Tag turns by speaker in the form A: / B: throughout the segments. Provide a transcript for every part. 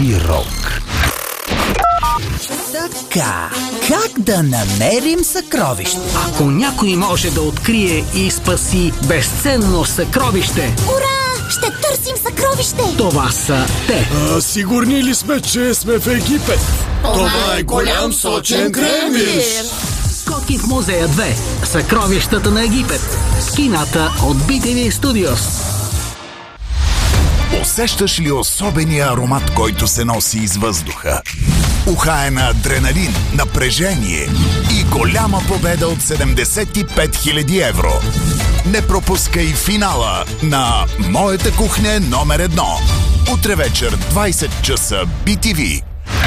A: Жирок. Така, как да намерим съкровище?
B: Ако някой може да открие и спаси безценно съкровище,
C: ура! Ще търсим съкровище!
B: това са те.
D: Сигурни ли сме, че сме в Египет?
C: Това е голям сочен кремвир!
B: Скоки в музея 2. Съкровищата на Египет. Кината от BTV Studios.
E: Усещаш ли особения аромат, който се носи из въздуха? Уха е на адреналин, напрежение и голяма победа от 75 000 евро. Не пропускай финала на Моята кухня номер 1. Утре вечер 20 часа BTV.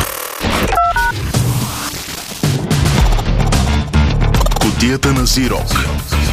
E: Кутията на Жирок.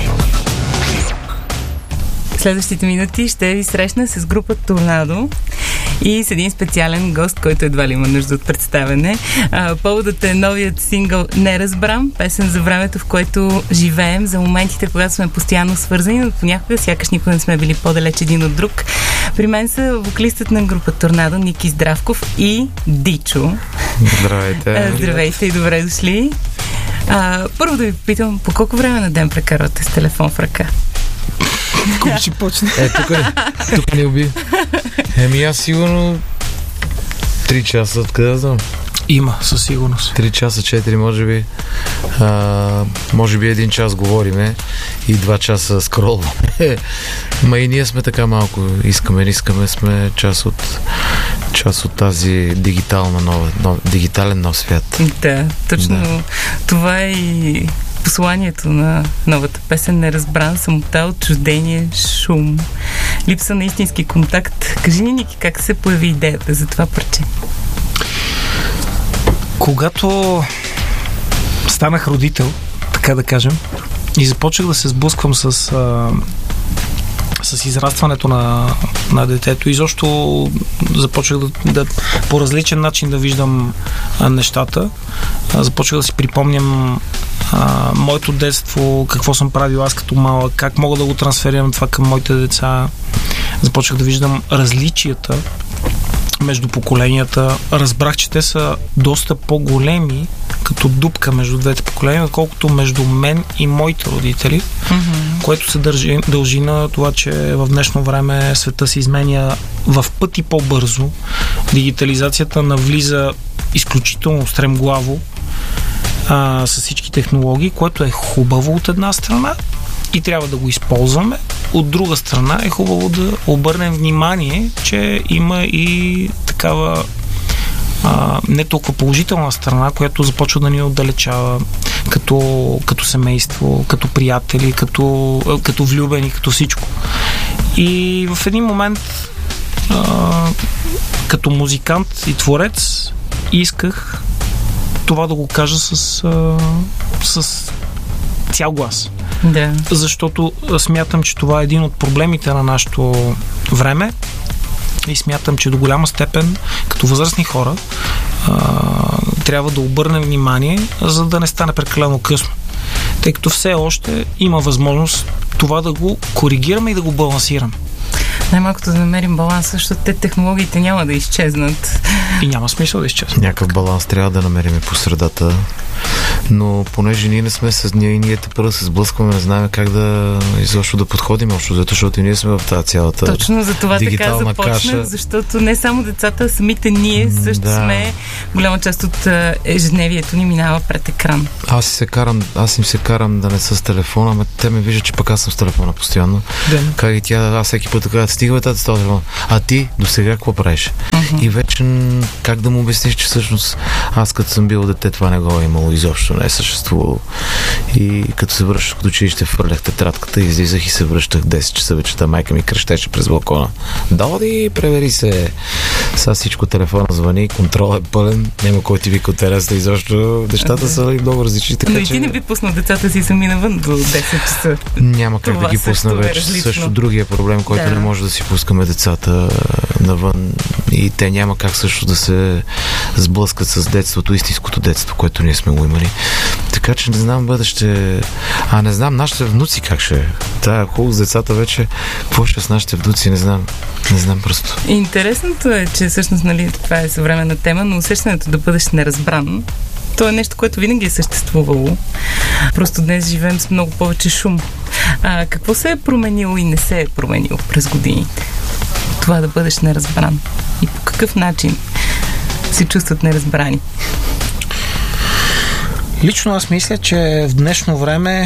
F: Следващите минути ще ви срещна с група Торнадо и с един специален гост, който едва ли има нужда от представяне. Поводът е новият сингъл "Неразбран", песен за времето, в което живеем, за моментите, когато сме постоянно свързани, но понякога сякаш никога не сме били по-далеч един от друг. При мен са вокалистът на група Торнадо Ники Здравков и Дичо.
G: Здравейте!
F: Здравейте и добре дошли! Първо да ви попитам, по колко време на ден прекарвате с телефон в ръка?
D: Кой ще почне?
G: Тук не уби. Аз сигурно 3 часа, откъде да знам?
D: Има, със сигурност.
G: 3 часа, 4 може би. Може би 1 час говориме и 2 часа скролваме. Ма и ние сме така малко. Искаме, не искаме, сме част от тази дигитален нов свят.
F: Да, точно. Това е и посланието на новата песен "Неразбран", самота, отчуждение, шум, липса на истински контакт. Кажи ни, Ники, как се появи идеята за това парче?
D: Когато станах родител, така да кажем, и започнах да се сблъсквам с израстването на детето, и защо започнах да по различен начин да виждам нещата. Започнах да си припомням моето детство, какво съм правил аз като малък, как мога да го трансферирам това към моите деца. Започнах да виждам различията между поколенията. Разбрах, че те са доста по-големи като дупка между двете поколения, отколкото между мен и моите родители, което се дължи на това, че в днешно време света се изменя в пъти по-бързо. Дигитализацията навлиза изключително стремглаво с всички технологии, което е хубаво от една страна и трябва да го използваме. От друга страна е хубаво да обърнем внимание, че има и такава не толкова положителна страна, която започва да ни отдалечава като семейство, като приятели, като влюбени, като всичко. И в един момент като музикант и творец исках това да го кажа с цял глас.
F: Да.
D: Защото смятам, че това е един от проблемите на нашето време и смятам, че до голяма степен като възрастни хора трябва да обърнем внимание, за да не стане прекалено късно. Тъй като все още има възможност това да го коригираме и да го балансираме.
F: Най-малкото да намерим баланс, защото технологиите няма да изчезнат.
D: И няма смисъл да изчезнат.
G: Някакъв баланс трябва да намерим по средата. Но понеже ние не сме с ние и ние първо се сблъскваме, не знаем как да изобщо да подходим още, защото и ние сме в тази цялата
F: точно за това така започнах,
G: каша.
F: Защото не само децата, самите ние също сме голяма част от ежедневието ни минава пред екран.
G: Аз им се карам да не са с телефона, но те ме виждат, че пък аз съм с телефона постоянно. Как и тя, аз всеки път така, стига бе, с този телефон. А ти до сега какво правиш? И вече как да му обясниш, че всъщност аз като съм бил дете, това не го е имало, изобщо не е съществувало. И като се връщах от училище, фърлях тетрадката, излизах и се връщах 10 часа вечерта, майка ми крещеше през балкона. Доди, превери се. Сега всичко, телефона звъни, контрол е пълен, няма кой ти вика от тераса, изобщо нещата са много различни.
F: Но и ти не би пуснал децата си сами навън до 10 часа.
G: Няма как да ги пусна вече. Също другия проблем, който не може да си пускаме децата навън и те няма как също да се сблъскат с детството, истинското детство, което ние сме го имали. Така че не знам бъдеще. Не знам нашите внуци как ще е. Тая хубаво с децата вече. Какво ще с нашите внуци, не знам. Не знам просто.
F: Интересното е, че всъщност, нали, това е съвременна тема, но усещането да бъдеш неразбран, то е нещо, което винаги е съществувало. Просто днес живеем с много повече шум. Какво се е променило и не се е променило през годините? Това да бъдеш неразбран. И по какъв начин се чувстват неразбрани?
D: Лично аз мисля, че в днешно време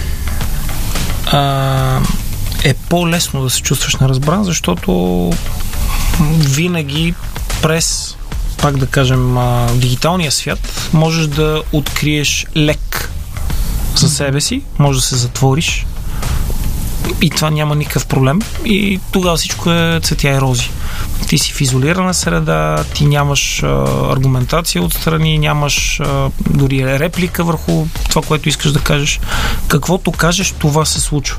D: е по-лесно да се чувстваш неразбран, защото винаги през, пак да кажем, дигиталния свят можеш да откриеш лек за себе си, можеш да се затвориш и това няма никакъв проблем и тогава всичко е цветя и рози. Ти си в изолирана среда, ти нямаш аргументация отстрани, нямаш дори реплика върху това, което искаш да кажеш. Каквото кажеш, това се случва.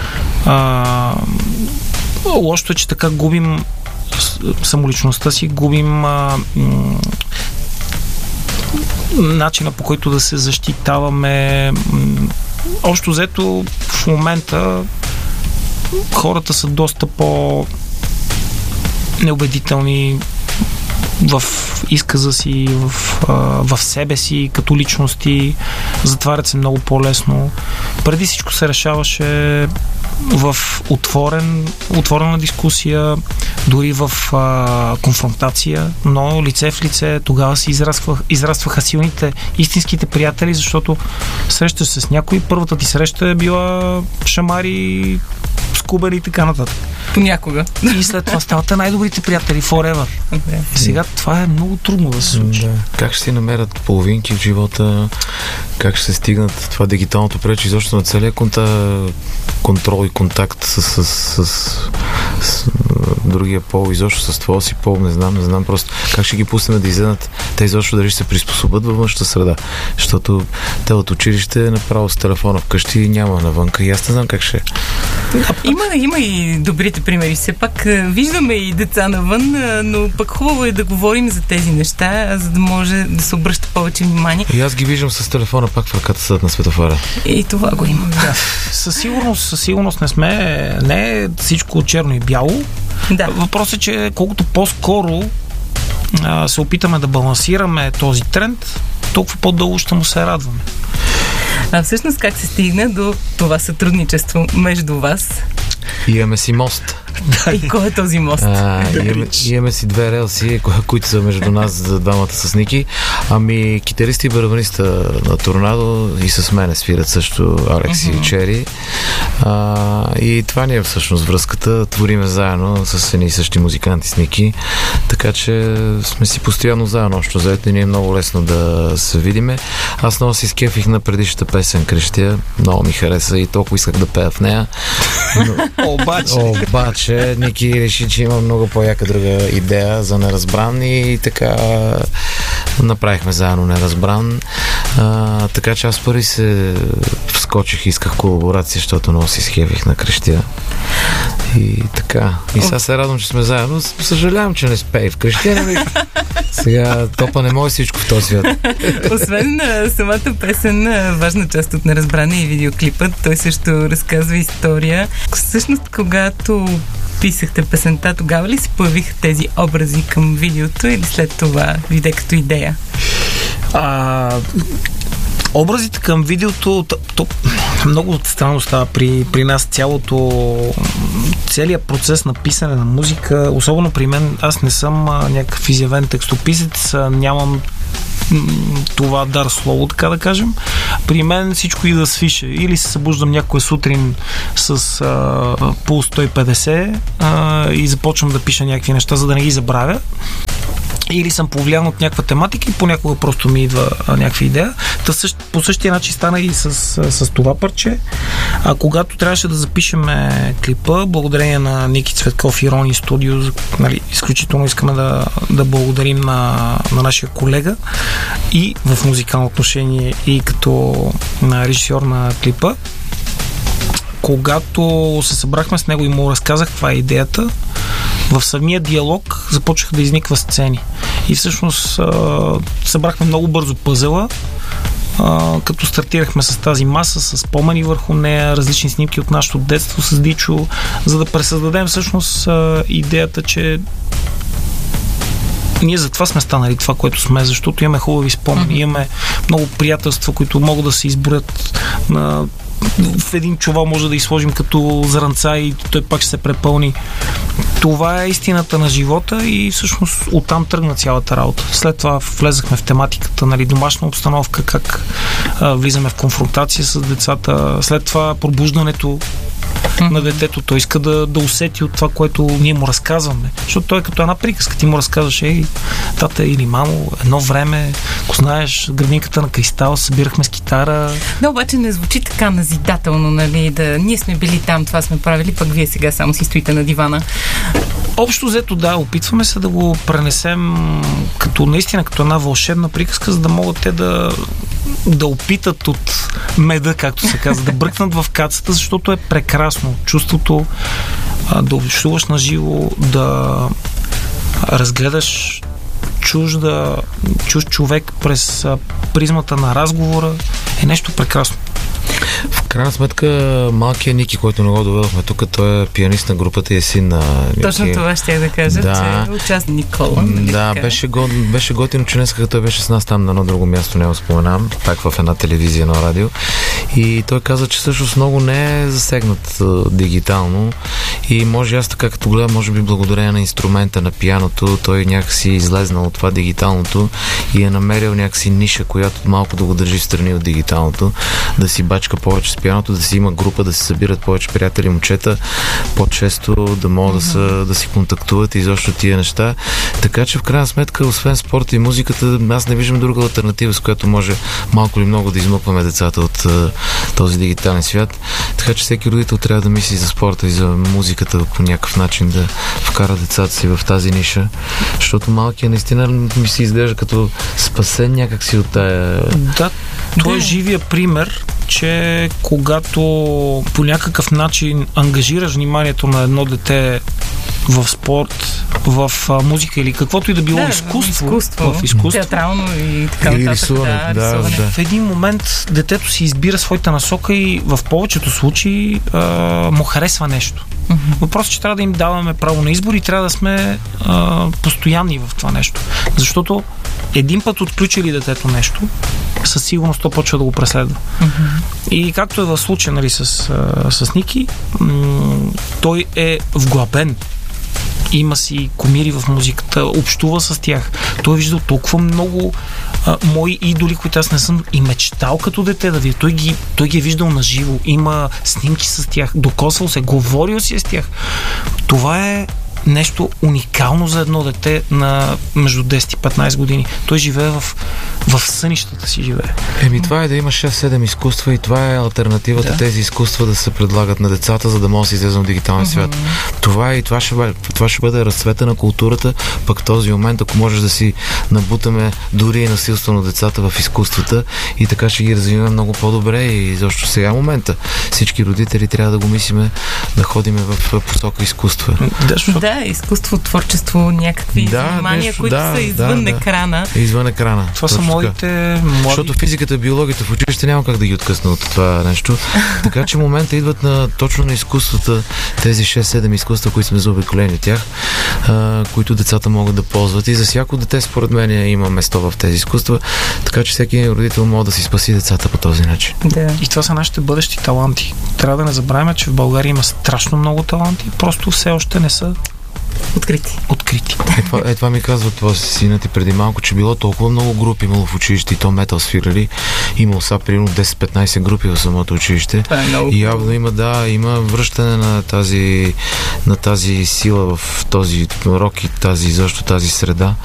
D: Лошото е, че така губим самоличността си, губим начина, по който да се защитаваме. Общо взето в момента хората са доста по-неубедителни в изказа си, в себе си, като личности, затварят се много по-лесно. Преди всичко се решаваше в отворена дискусия, дори в конфронтация, но лице в лице. Тогава се израстваха силните, истинските приятели, защото срещаш се с някой, първата ти среща е била шамари, скубери и така нататък.
F: Понякога.
D: И след това ставате най-добрите приятели forever. Сега това е много трудно да се случи.
G: Как ще си намерят половинки в живота, как ще се стигнат това дигиталното пречи изобщо на целия контрол и контакт с другия пол, изобщо с твоя си пол, не знам просто как ще ги пуснем да излезат те изобщо дали ще се приспособят във външната среда, защото те от училище направо с телефона вкъщи няма навънка и аз не знам как ще.
F: Има и добрите примери. Все пак виждаме и деца навън, но пък хубаво е да говорим за тези неща, за да може да се обръща повече внимание.
G: И аз ги виждам с телефона пак в ръката съдът на светофара.
F: И това го има.
D: Да. Със сигурност не е всичко черно и бяло. Да. Въпросът е, че колкото по-скоро се опитаме да балансираме този тренд, толкова по-дълго ще му се радваме.
F: Всъщност как се стигна до това сътрудничество между вас?
G: Имаме си мост.
F: И кой е този мост?
G: Имаме си две релси, които са между нас за двамата с Ники. Китарист и барабаниста на Торнадо и с мене свират също Алекс и Чери. И това ни е всъщност връзката. Твориме заедно с едни и същи музиканти с Ники. Така че сме си постоянно заедно. Общо заето и ни е много лесно да се видиме. Аз много си скефих на предишната песен Крещия. Много ми хареса и толкова исках да пея в нея. Обаче Ники реши, че има много по-яка друга идея за Неразбран и така направихме заедно Неразбран. Така че аз първи се вскочих, исках колаборация, защото много си схевих на Крещия. И така. И сега се радвам, че сме заедно. Съжалявам, че не спей в Крещия. Сега топа не може всичко в този свят.
F: Освен самата песен, важна част от Неразбран и видеоклипът, той също разказва история. Всъщност, когато писахте песента, тогава ли се появиха тези образи към видеото или след това дойде като идея?
D: Образите към видеото, много странно става при нас целият процес на писане на музика, особено при мен. Аз не съм някакъв изявен текстописец, нямам това дар слово, така да кажем. При мен всичко и да свише. Или се събуждам някоя сутрин с пулс 150 и започвам да пиша някакви неща, за да не ги забравя. Или съм повлиян от някаква тематика и понякога просто ми идва някаква идея. По същия начин стана и с това парче. Когато трябваше да запишем клипа, благодарение на Ники Цветков и Рони Студио, изключително искаме да благодарим на нашия колега и в музикално отношение, и като режисьор на клипа. Когато се събрахме с него и му разказах каква е идеята, в самия диалог започнаха да изниква сцени. И всъщност събрахме много бързо пъзела, като стартирахме с тази маса, с спомени върху нея, различни снимки от нашето детство с Дичо, за да пресъздадем всъщност идеята, че ние затова сме станали това, което сме, защото имаме хубави спомени, имаме много приятелства, които могат да се изброят в един чувал, може да изложим като зранца и той пак ще се препълни. Това е истината на живота и всъщност оттам тръгна цялата работа. След това влезахме в тематиката, нали, домашна обстановка, как влизаме в конфронтация с децата, след това пробуждането на детето. Той иска да усети от това, което ние му разказваме. Защото той е като една приказка. Ти му разказваш, тата или мамо, едно време, ако знаеш, градинката на Кристал, събирахме с китара.
F: Да, обаче не звучи така назидателно, нали, да ние сме били там, това сме правили, пък вие сега само си стоите на дивана.
D: Общо взето, да, опитваме се да го пренесем наистина като една вълшебна приказка, за да могат те да опитат от меда, както се казва, да бръкнат в кацата, защото е прекрасно. Чувството да общуваш на живо, да разгледаш чужд човек през призмата на разговора е нещо прекрасно.
G: В крайна сметка, малкият Ники, който не го доведохме тук, той е пианист на групата и е син на Ники.
F: Точно това ще я да кажа, че участник Никола.
G: Да, беше готино, че днес той беше с нас там на едно друго място, не го споменавам, пак в една телевизия, на радио. И той каза, че всъщност много не е засегнат дигитално и може аз така като гледам, може би благодарение на инструмента на пианото, той някакси излезнал от това дигиталното и е намерил някакси ниша, която малко да го държи в страни от дигиталното, да си бачка повече с пианото, да си има група, да се събират повече приятели, момчета, по-често да могат да си контактуват и изобщо тия неща. Така че в крайна сметка, освен спорта и музиката, аз не виждам друга алтернатива, с която може малко или много да измъкваме децата от този дигитален свят. Така че всеки родител трябва да мисли за спорта и за музиката по някакъв начин, да вкара децата си в тази ниша, защото малкият наистина ми се изглежда като спасен някакси от тая...
D: Да, той е живия пример, че когато по някакъв начин ангажираш вниманието на едно дете в спорт, в музика или каквото и да било изкуство,
F: театрално и така нататък.
G: Рисуване, да.
D: В един момент детето си избира своята насока и в повечето случаи му харесва нещо. Въпросът е, че трябва да им даваме право на избор и трябва да сме постоянни в това нещо. Защото един път отключили детето нещо, със сигурност то почва да го преследва. И както е в случая, нали, с Ники, той е вглъбен. Има си кумири в музиката, общува с тях. Той е виждал толкова много мои идоли, които аз не съм и мечтал като дете да видя. Той ги е виждал на живо. Има снимки с тях, докосвал се, говорил си с тях. Това е нещо уникално за едно дете на между 10 и 15 години. Той живее в сънищата си живее.
G: Това е да има 6-7 изкуства и това е алтернативата, тези изкуства да се предлагат на децата, за да може да се излезем в дигиталния свят. Това ще бъде разцвета на културата, пък в този момент, ако можеш да си набутаме дори и насилствено децата в изкуствата и така ще ги развиваме много по-добре и защо сега момента всички родители трябва да го мислиме да ходиме в посока изкуства.
F: Да, изкуство, творчество, някакви занимания, които са извън екрана.
G: Извън екрана.
D: Това са моите
G: Защото физиката, биологията в училище няма как да ги откъсна от това нещо. Така че момента идват точно на изкуствата, тези 6-7 изкуства, които сме заобиколени от тях, които децата могат да ползват. И за всяко дете, според мен, има место в тези изкуства, така че всеки родител може да си спаси децата по този начин.
F: Да.
D: И това са нашите бъдещи таланти. Трябва да не забравяме, че в България има страшно много таланти, просто все още не са открити.
G: Това ми казва това синът ти преди малко, че било толкова много групи имало в училище и то метал свирали. Имало са примерно 10-15 групи в самото училище. И явно има връщане на тази сила в този рок и тази среда.